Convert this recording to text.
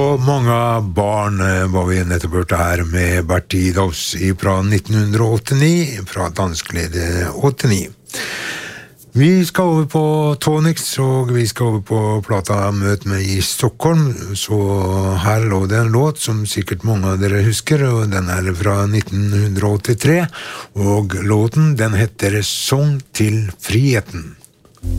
Og mange barn var vi nettopp hørt her med Bertidos fra 1989, fra danskledet 89. Vi skal over på Tonix, og vi skal over på plata Møt meg i Stockholm, så her lå det en låt som sikkert mange av dere husker, og den er fra 1983, og låten den heter Sång til friheten.